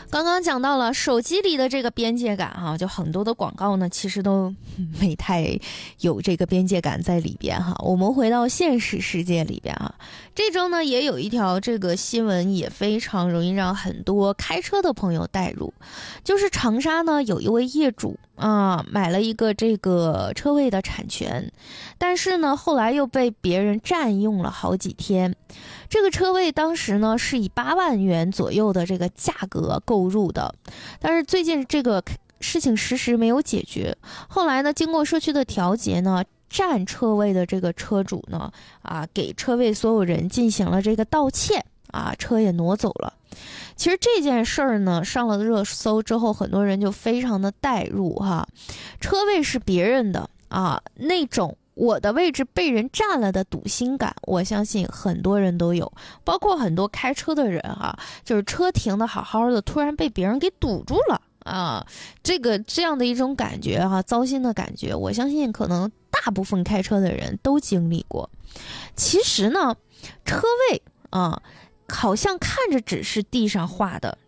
刚刚讲到了手机里的这个边界感哈，就很多的广告呢，其实都没太有这个边界感在里边哈。我们回到现实世界里边哈，这周呢也有一条这个新闻也非常容易让很多开车的朋友带入，就是长沙呢有一位业主买了一个这个车位的产权，但是呢后来又被别人占用了好几天。这个车位当时呢是以8万元左右的这个价格购入的，但是最近这个事情迟迟没有解决。后来呢，经过社区的调解呢，占车位的这个车主呢给车位所有人进行了这个道歉车也挪走了。其实这件事儿呢上了热搜之后，很多人就非常的带入哈，车位是别人的那种我的位置被人占了的堵心感，我相信很多人都有，包括很多开车的人就是车停的好好的，突然被别人给堵住了这样的一种感觉糟心的感觉，我相信可能大部分开车的人都经历过。其实呢，车位好像看着只是地上画的